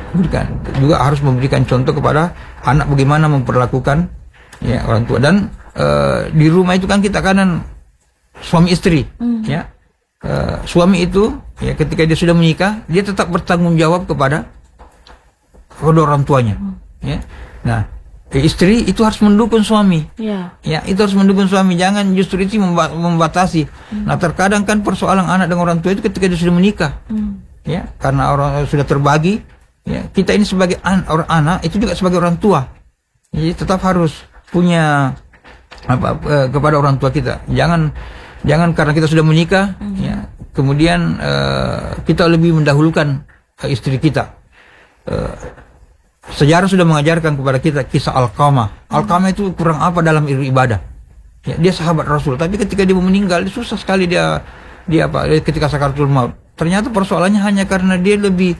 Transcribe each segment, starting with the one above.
berikan. Juga harus memberikan contoh kepada anak bagaimana memperlakukan ya orang tua. Dan di rumah itu kan kita kadang suami istri, ya. Suami itu ya ketika dia sudah menikah, dia tetap bertanggung jawab kepada orang tuanya, ya. Nah, istri itu harus mendukung suami, ya, itu harus mendukung suami. Jangan justru itu membatasi. Nah, terkadang kan persoalan anak dengan orang tua itu ketika dia sudah menikah, ya, karena orang sudah terbagi, ya, kita ini sebagai orang anak itu juga sebagai orang tua, jadi tetap harus punya kepada orang tua kita. Jangan karena kita sudah menikah, ya, kemudian kita lebih mendahulukan istri kita. Sejarah sudah mengajarkan kepada kita kisah Alqamah. Alqamah itu kurang apa dalam ibadah? Ya, dia sahabat Rasul, tapi ketika dia meninggal, susah sekali dia ketika sakaratul maut. Ternyata persoalannya hanya karena dia lebih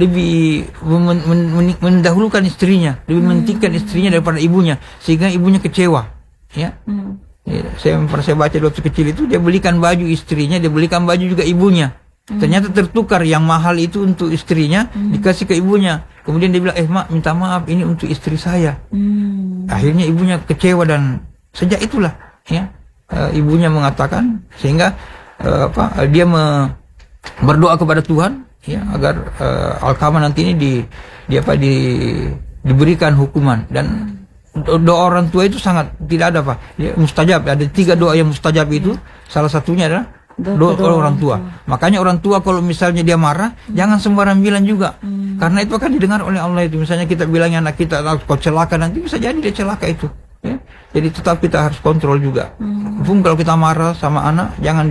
mendahulukan istrinya, lebih mementingkan istrinya daripada ibunya, sehingga ibunya kecewa. Ya. Ya, saya baca waktu kecil itu, dia belikan baju istrinya, dia belikan baju juga ibunya. Ternyata tertukar, yang mahal itu untuk istrinya dikasih ke ibunya. Kemudian dia bilang, mak minta maaf, ini untuk istri saya. Akhirnya ibunya kecewa, dan sejak itulah ya ibunya mengatakan, sehingga dia berdoa kepada Tuhan ya agar Alqamah nanti ini diberikan hukuman. Dan doa orang tua itu sangat tidak ada ya, mustajab. Ada 3 doa yang mustajab itu, salah satunya adalah doa orang tua. Makanya orang tua kalau misalnya dia marah, jangan sembarang bilang juga, karena itu akan didengar oleh Allah. Itu misalnya kita bilangnya anak kita, kau celaka, nanti bisa jadi dia celaka itu, ya. Jadi tetap kita harus kontrol juga. Pun kalau kita marah sama anak, jangan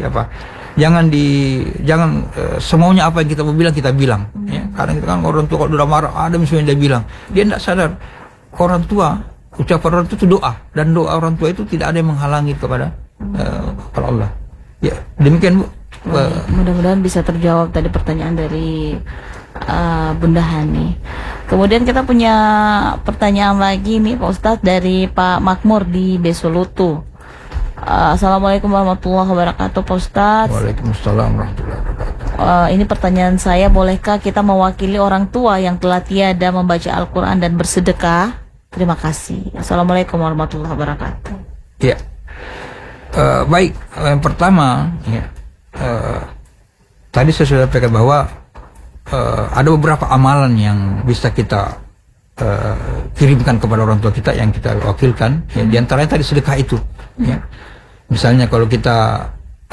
semaunya apa yang kita mau bilang kita bilang, ya. Karena kita kan orang tua kalau udah marah, ada misalnya dia bilang, dia tidak sadar orang tua, ucapan orang tua itu doa, dan doa orang tua itu tidak ada yang menghalangi kepada Allah. Ya, demikian Bu. Mudah-mudahan bisa terjawab tadi pertanyaan dari Bunda Hani. Kemudian kita punya pertanyaan lagi nih Pak Ustadz dari Pak Makmur di Besolutu. Assalamualaikum warahmatullahi wabarakatuh Pak Ustadz. Waalaikumsalam warahmatullahi wabarakatuh. Ini pertanyaan saya, bolehkah kita mewakili orang tua yang telah tiada membaca Al-Quran dan bersedekah? Terima kasih. Assalamualaikum warahmatullahi wabarakatuh. Ya. Baik, yang pertama ya, tadi saya sudah sampaikan bahwa ada beberapa amalan yang bisa kita kirimkan kepada orang tua kita, yang kita wakilkan, ya, di antaranya tadi sedekah itu, ya. Misalnya kalau kita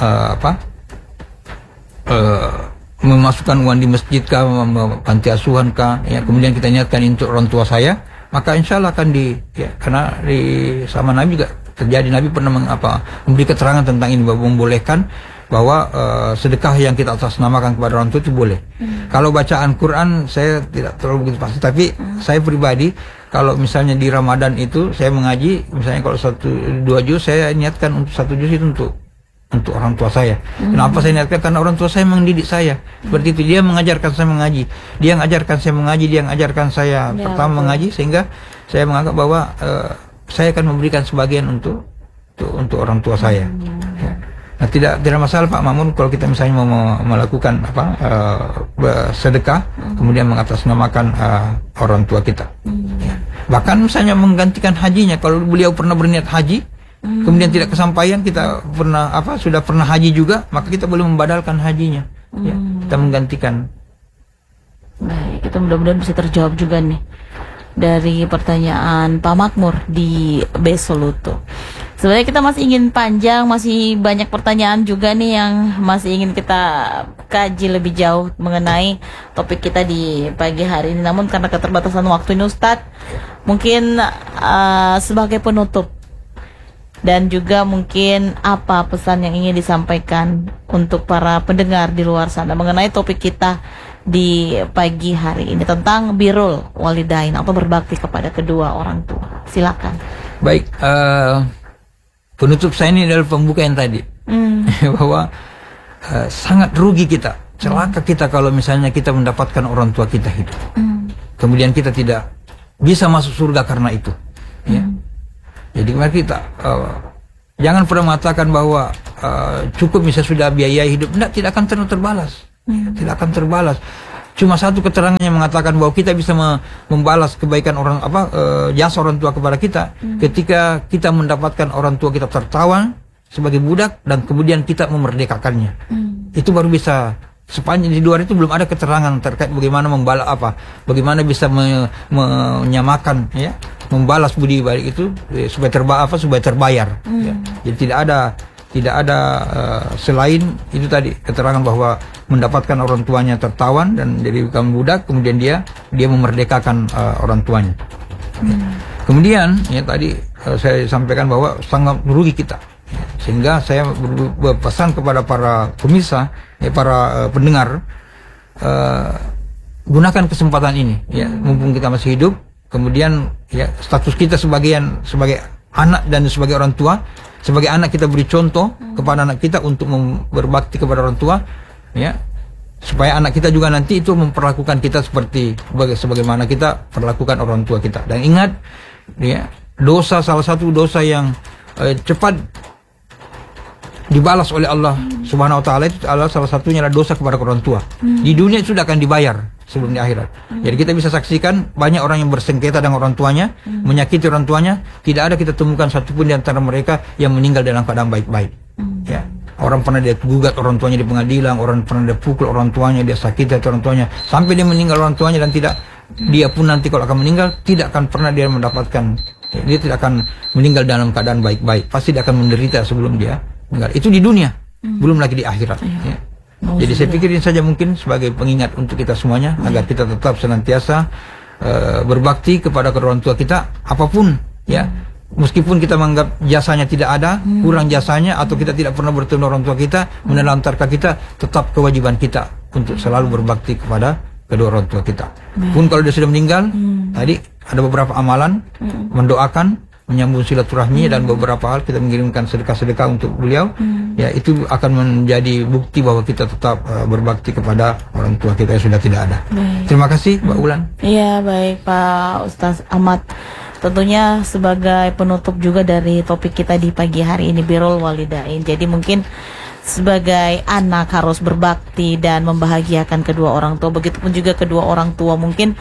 memasukkan uang di masjid kah, panti asuhan kah, ya, kemudian kita niatkan untuk orang tua saya, maka insya Allah akan karena sama Nabi juga terjadi, Nabi pernah memberi keterangan tentang ini, bahwa membolehkan bahwa sedekah yang kita atasnamakan kepada orang tua itu boleh. Kalau bacaan Quran saya tidak terlalu begitu pasti, tapi saya pribadi kalau misalnya di Ramadan itu saya mengaji, misalnya kalau 1-2 juz saya niatkan untuk 1 juz itu untuk orang tua saya. Kenapa saya niatkan? Karena orang tua saya mendidik saya seperti itu. Dia mengajarkan saya mengaji, dia mengajarkan saya mengaji, dia mengajarkan saya pertama mengaji, sehingga saya menganggap bahwa saya akan memberikan sebagian untuk orang tua saya. Ya. Nah, tidak masalah Pak Mamun kalau kita misalnya mau melakukan sedekah, kemudian mengatasnamakan orang tua kita. Ya. Bahkan misalnya menggantikan hajinya, kalau beliau pernah berniat haji, kemudian tidak kesampaian, kita sudah pernah haji juga, maka kita boleh membadalkan hajinya. Ya, kita menggantikan. Baik, kita mudah-mudahan bisa terjawab juga nih dari pertanyaan Pak Makmur di Besolutu. Sebenarnya kita masih ingin panjang, masih banyak pertanyaan juga nih yang masih ingin kita kaji lebih jauh mengenai topik kita di pagi hari ini. Namun karena keterbatasan waktu ini Ustadz, mungkin sebagai penutup dan juga mungkin apa pesan yang ingin disampaikan untuk para pendengar di luar sana mengenai topik kita di pagi hari ini tentang birrul walidain atau berbakti kepada kedua orang tua. Silakan. Baik, penutup saya ini adalah pembuka yang tadi, bahwa sangat rugi kita, celaka kita kalau misalnya kita mendapatkan orang tua kita hidup, kemudian kita tidak bisa masuk surga karena itu. Ya. Jadi mari kita jangan pernah mengatakan bahwa cukup misalnya sudah biaya hidup, tidak akan terbalas. Tidak akan terbalas. Cuma satu keterangan yang mengatakan bahwa kita bisa membalas kebaikan jasa orang tua kepada kita ketika kita mendapatkan orang tua kita tertawan sebagai budak dan kemudian kita memerdekakannya. Itu baru bisa. Sepanjang di luar itu belum ada keterangan terkait bagaimana bagaimana bisa menyamakan, ya, membalas budi balik itu supaya terbayar. Ya. Jadi tidak ada selain itu tadi keterangan bahwa mendapatkan orang tuanya tertawan dan jadi kamu budak, kemudian dia memerdekakan orang tuanya. Kemudian ya tadi saya sampaikan bahwa sangat merugi kita. Sehingga saya berpesan kepada para pemirsa, para pendengar, gunakan kesempatan ini, ya, mumpung kita masih hidup. Kemudian ya status kita sebagai anak dan sebagai orang tua, sebagai anak kita beri contoh kepada anak kita untuk berbakti kepada orang tua, ya, supaya anak kita juga nanti itu memperlakukan kita sebagaimana kita perlakukan orang tua kita. Dan ingat, ya, salah satu dosa yang cepat dibalas oleh Allah Subhanahu wa taala itu adalah salah satunya adalah dosa kepada orang tua. Di dunia itu sudah akan dibayar sebelum di akhirat. Jadi kita bisa saksikan banyak orang yang bersengketa dengan orang tuanya, menyakiti orang tuanya, tidak ada kita temukan satupun di antara mereka yang meninggal dalam keadaan baik-baik. Ya. Orang pernah dia gugat orang tuanya di pengadilan, orang pernah dia pukul orang tuanya, dia sakiti orang tuanya, sampai dia meninggal orang tuanya dan dia pun nanti kalau akan meninggal tidak akan pernah dia mendapatkan, dia tidak akan meninggal dalam keadaan baik-baik. Pasti dia akan menderita sebelum dia meninggal. Itu di dunia, belum lagi di akhirat. Ya. Jadi saya pikir ini saja mungkin sebagai pengingat untuk kita semuanya, agar kita tetap senantiasa berbakti kepada orang tua kita, apapun, ya. Meskipun kita menganggap jasanya tidak ada, kurang jasanya, atau kita tidak pernah bertemu orang tua kita, menelantarkan kita, tetap kewajiban kita untuk selalu berbakti kepada kedua orang tua kita. Pun kalau dia sudah meninggal, tadi ada beberapa amalan, mendoakan, menyambung silaturahmi, dan beberapa hal kita mengirimkan sedekah-sedekah untuk beliau. Ya, itu akan menjadi bukti bahwa kita tetap berbakti kepada orang tua kita yang sudah tidak ada. Terima kasih, Mbak Ulan. Iya, baik Pak Ustaz Ahmad. Tentunya sebagai penutup juga dari topik kita di pagi hari ini, birrul walidain. Jadi mungkin sebagai anak harus berbakti dan membahagiakan kedua orang tua. Begitupun juga kedua orang tua mungkin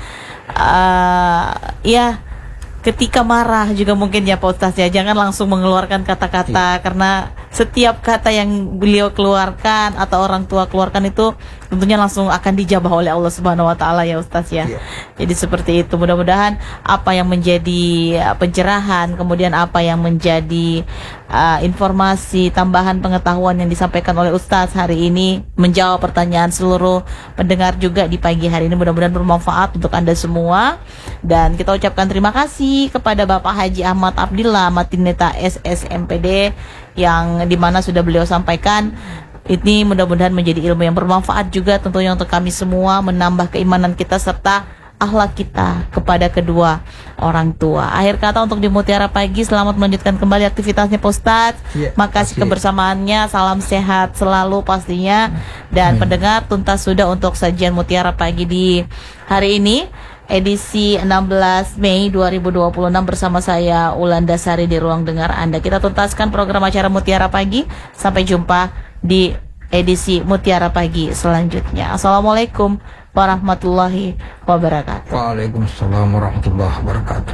ya ketika marah juga mungkin ya Pak Ustaz ya, jangan langsung mengeluarkan kata-kata, karena setiap kata yang beliau keluarkan atau orang tua keluarkan itu tentunya langsung akan dijabah oleh Allah Subhanahu wa taala ya Ustaz ya. Jadi seperti itu, mudah-mudahan apa yang menjadi pencerahan, kemudian apa yang menjadi informasi tambahan pengetahuan yang disampaikan oleh Ustaz hari ini menjawab pertanyaan seluruh pendengar juga di pagi hari ini, mudah-mudahan bermanfaat untuk Anda semua. Dan kita ucapkan terima kasih kepada Bapak Haji Ahmad Abdillah Matineta SSMPD yang dimana sudah beliau sampaikan ini mudah-mudahan menjadi ilmu yang bermanfaat juga tentunya untuk kami semua, menambah keimanan kita serta akhlak kita kepada kedua orang tua. Akhir kata untuk di Mutiara Pagi, selamat melanjutkan kembali aktivitasnya Pak Ustadz. Makasih kebersamaannya, salam sehat selalu pastinya. Dan pendengar, tuntas sudah untuk sajian Mutiara Pagi di hari ini, edisi 16 Mei 2026 bersama saya Ulanda Sari di ruang dengar Anda. Kita tuntaskan program acara Mutiara Pagi. Sampai jumpa di edisi Mutiara Pagi selanjutnya. Assalamualaikum warahmatullahi wabarakatuh. Waalaikumsalam warahmatullahi wabarakatuh.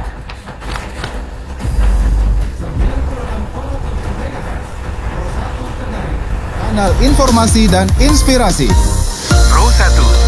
Kanal informasi dan inspirasi. Pro 1